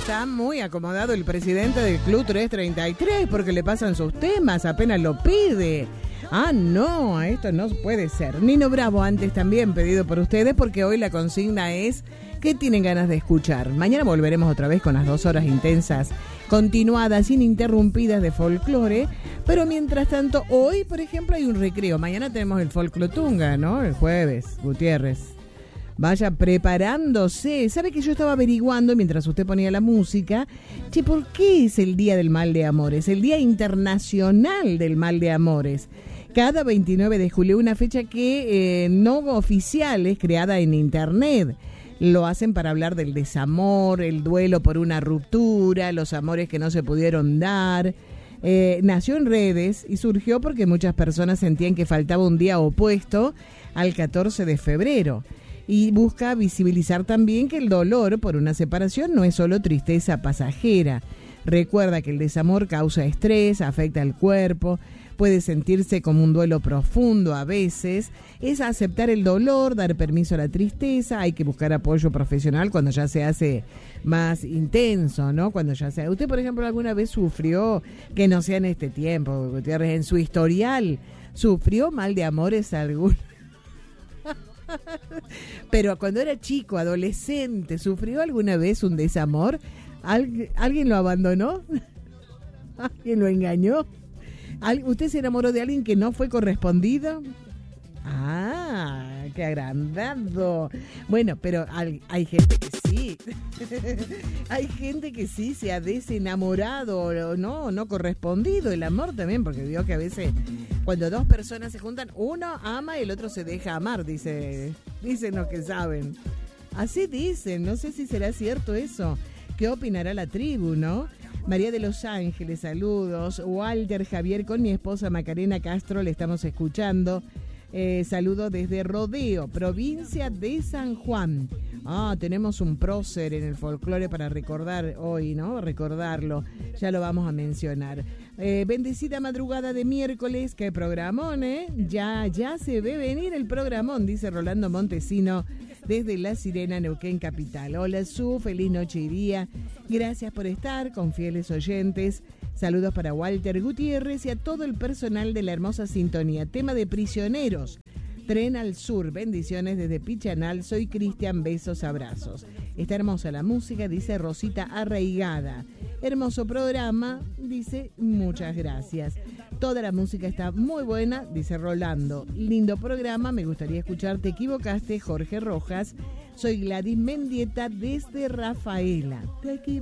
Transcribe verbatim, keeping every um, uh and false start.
está muy acomodado el presidente del Club trescientos treinta y tres porque le pasan sus temas, apenas lo pide. Ah, no, esto no puede ser. Nino Bravo antes también pedido por ustedes porque hoy la consigna es ¿qué tienen ganas de escuchar? Mañana volveremos otra vez con las dos horas intensas, continuadas, ininterrumpidas de folclore, pero mientras tanto, hoy, por ejemplo, hay un recreo. Mañana tenemos el Folclotunga, ¿no? El jueves, Gutiérrez. Vaya preparándose. ¿Sabe que yo estaba averiguando mientras usted ponía la música? Che, ¿por qué es el Día del Mal de Amores? El Día Internacional del Mal de Amores. Cada veintinueve de julio, una fecha que eh, no oficial, es creada en internet. Lo hacen para hablar del desamor, el duelo por una ruptura, los amores que no se pudieron dar. Eh, nació en redes y surgió porque muchas personas sentían que faltaba un día opuesto al catorce de febrero. Y busca visibilizar también que el dolor por una separación no es solo tristeza pasajera. Recuerda que el desamor causa estrés, afecta al cuerpo, puede sentirse como un duelo profundo a veces. Es aceptar el dolor, dar permiso a la tristeza, hay que buscar apoyo profesional cuando ya se hace más intenso, ¿no? Cuando ya sea. ¿Usted, por ejemplo, alguna vez sufrió, que no sea en este tiempo, Gutiérrez, en su historial, sufrió mal de amores algún? Pero cuando era chico, adolescente, ¿sufrió alguna vez un desamor? ¿Algu- ¿Alguien lo abandonó? ¿Alguien lo engañó? ¿Usted se enamoró de alguien que no fue correspondido? Ah, qué agrandado. Bueno, pero hay, hay gente que sí. Hay gente que sí se ha desenamorado o no, no correspondido. El amor también, porque vio que a veces cuando dos personas se juntan, uno ama y el otro se deja amar, dice, dicen los que saben. Así dicen, no sé si será cierto eso. ¿Qué opinará la tribu, no? María de Los Ángeles, saludos. Walter Javier, con mi esposa Macarena Castro, le estamos escuchando. Eh, saludo desde Rodeo, provincia de San Juan. Ah, tenemos un prócer en el folclore para recordar hoy, ¿no? Recordarlo, ya lo vamos a mencionar. Eh, bendecida madrugada de miércoles, qué programón, ¿eh? Ya, ya se ve venir el programón, dice Rolando Montesino desde La Sirena, Neuquén Capital. Hola Su, feliz noche y día. Gracias por estar con fieles oyentes. Saludos para Walter Gutiérrez y a todo el personal de la hermosa sintonía. Tema de prisioneros. Tren al Sur. Bendiciones desde Pichanal. Soy Cristian. Besos, abrazos. Está hermosa la música, dice Rosita Arraigada. Hermoso programa, dice, muchas gracias. Toda la música está muy buena, dice Rolando. Lindo programa, me gustaría escuchar Te equivocaste, Jorge Rojas. Soy Gladys Mendieta desde Rafaela. Te equivocaste.